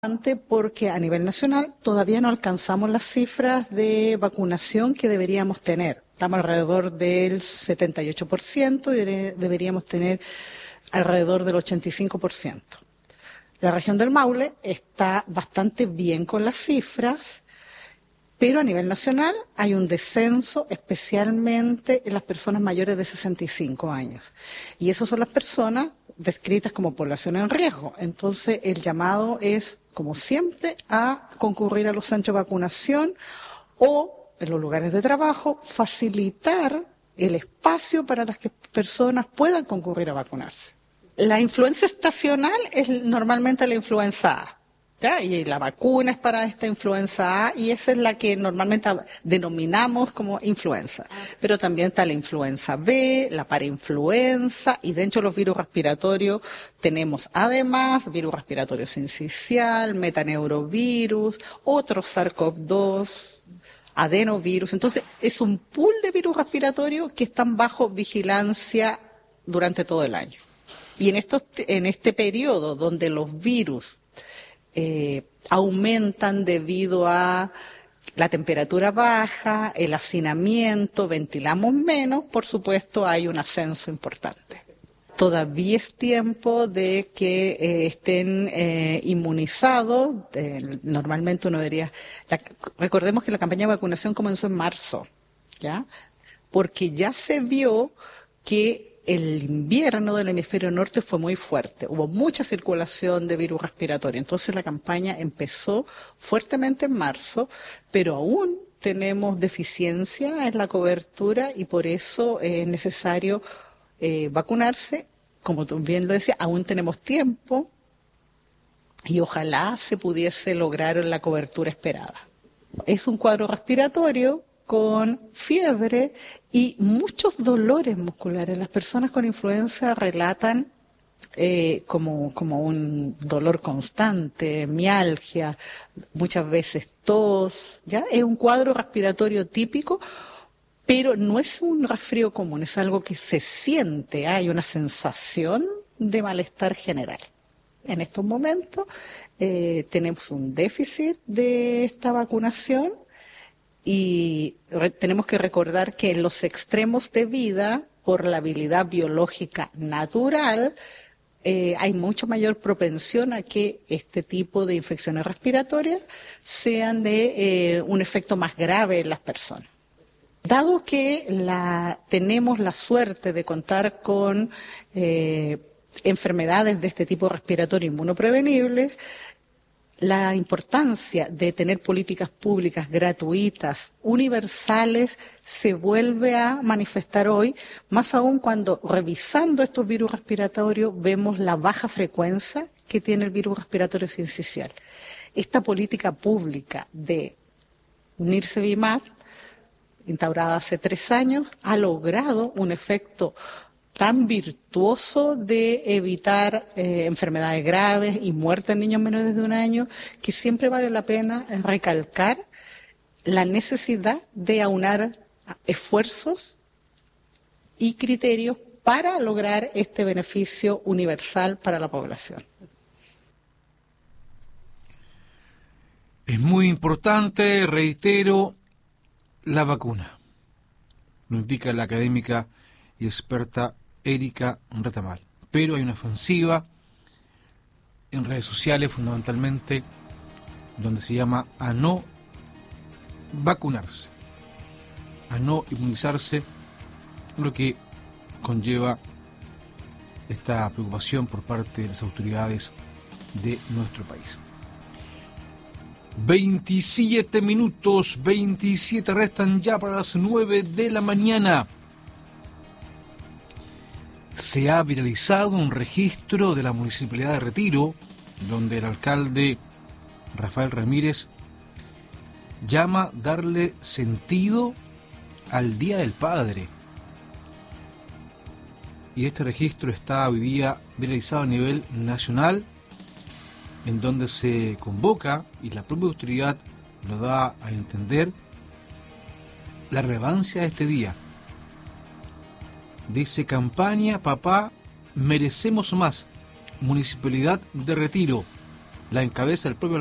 Porque a nivel nacional todavía no alcanzamos las cifras de vacunación que deberíamos tener. Estamos alrededor del 78% y deberíamos tener alrededor del 85%. La región del Maule está bastante bien con las cifras, pero a nivel nacional hay un descenso, especialmente en las personas mayores de 65 años. Y esas son las personas descritas como población en riesgo. Entonces, el llamado es, como siempre, a concurrir a los centros de vacunación o, en los lugares de trabajo, facilitar el espacio para las que personas puedan concurrir a vacunarse. La influenza estacional es normalmente la influenza A. ¿Ya? Y la vacuna es para esta influenza A y esa es la que normalmente denominamos como influenza. Pero también está la influenza B, la parainfluenza y dentro de los virus respiratorios tenemos además virus respiratorio sincicial, metaneurovirus, otros SARS-CoV-2, adenovirus. Entonces es un pool de virus respiratorios que están bajo vigilancia durante todo el año. Y en este periodo donde los virus aumentan debido a la temperatura baja, el hacinamiento, ventilamos menos, por supuesto hay un ascenso importante. Todavía es tiempo de que estén inmunizados, normalmente uno diría, recordemos que la campaña de vacunación comenzó en marzo, ¿ya? Porque ya se vio que el invierno del hemisferio norte fue muy fuerte, hubo mucha circulación de virus respiratorio, entonces la campaña empezó fuertemente en marzo, pero aún tenemos deficiencia en la cobertura y por eso es necesario vacunarse. Como tú bien lo decías, aún tenemos tiempo y ojalá se pudiese lograr la cobertura esperada. Es un cuadro respiratorio con fiebre y muchos dolores musculares. Las personas con influenza relatan como un dolor constante, mialgia, muchas veces tos, ¿ya? Es un cuadro respiratorio típico, pero no es un resfrío común, es algo que se siente, hay una sensación de malestar general. En estos momentos tenemos un déficit de esta vacunación. Y tenemos que recordar que en los extremos de vida, por la habilidad biológica natural, hay mucho mayor propensión a que este tipo de infecciones respiratorias sean de un efecto más grave en las personas. Dado que tenemos la suerte de contar con enfermedades de este tipo respiratorio inmunoprevenibles, la importancia de tener políticas públicas gratuitas, universales, se vuelve a manifestar hoy, más aún cuando revisando estos virus respiratorios vemos la baja frecuencia que tiene el virus respiratorio sincicial. Esta política pública de Nirsevimab, instaurada hace 3 años, ha logrado un efecto tan virtuoso de evitar enfermedades graves y muerte en niños menores de 1 año, que siempre vale la pena recalcar la necesidad de aunar esfuerzos y criterios para lograr este beneficio universal para la población. Es muy importante, reitero, la vacuna. Lo indica la académica y experta Erika Retamal. Pero hay una ofensiva en redes sociales fundamentalmente donde se llama a no vacunarse, a no inmunizarse, lo que conlleva esta preocupación por parte de las autoridades de nuestro país. 27 minutos, 27 restan ya para las 9 de la mañana. Se ha viralizado un registro de la Municipalidad de Retiro, donde el alcalde Rafael Ramírez llama darle sentido al Día del Padre. Y este registro está hoy día viralizado a nivel nacional, en donde se convoca, y la propia autoridad lo da a entender, la relevancia de este día. Dice: campaña Papá Merecemos Más, Municipalidad de Retiro. la encabeza el propio